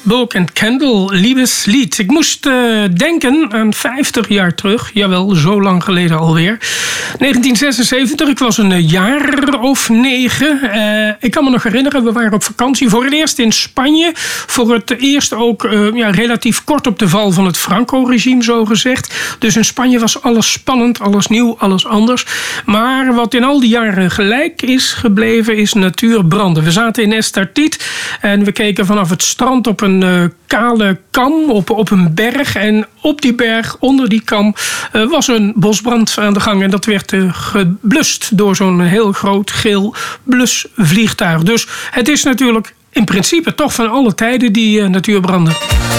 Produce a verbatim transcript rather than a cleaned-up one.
Book and Candle, Liebeslied. Ik moest uh, denken aan vijftig jaar terug. Jawel, zo lang geleden alweer. negentien zesenzeventig, ik was een jaar of negen. Uh, ik kan me nog herinneren, we waren op vakantie. Voor het eerst in Spanje. Voor het eerst ook uh, ja, relatief kort op de val van het Franco-regime, zo gezegd. Dus in Spanje was alles spannend, alles nieuw, alles anders. Maar wat in al die jaren gelijk is gebleven, is natuurbranden. We zaten in Estartit en we keken vanaf het strand op een uh, kale kam, op, op een berg. En op die berg, onder die kam, uh, was een bosbrand aan de gang. En dat werd uh, geblust door zo'n heel groot geel blusvliegtuig. Dus het is natuurlijk in principe toch van alle tijden die uh, natuurbranden.